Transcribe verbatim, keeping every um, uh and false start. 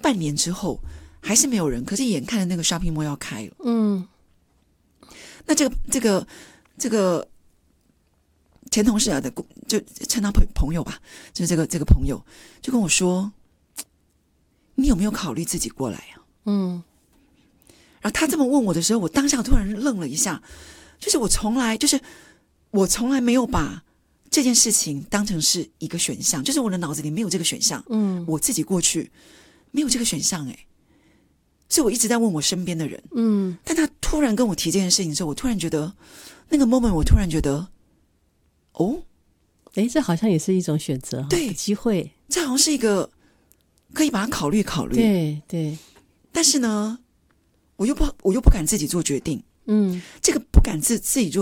半年之后还是没有人，可是眼看着那个 shopping mall 要开了， 嗯， 那这个这个这个前同事啊的，就称他朋朋友吧，就是这个这个朋友就跟我说，你有没有考虑自己过来啊？ 嗯， 然后他这么问我的时候，我当下突然愣了一下，就是我从来就是我从来没有把这件事情当成是一个选项，就是我的脑子里没有这个选项， 嗯， 我自己过去没有这个选项，哎，所以我一直在问我身边的人， 嗯， 但他突然跟我提这件事情的时候，我突然觉得那个 moment， 我突然觉得，哦， 哎，这好像也是一种选择， 对， 机会， 这好像是一个可以把它考虑考虑， 对对， 但是呢，我又不我又不敢自己做决定， 嗯， 这个不敢自自己做